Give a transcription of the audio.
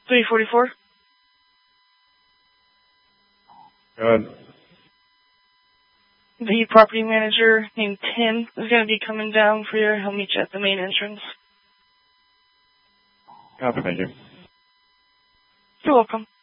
344. Go ahead. The property manager named Tim is going to be coming down for you. He'll meet you at the main entrance. Copy, thank you. You're welcome.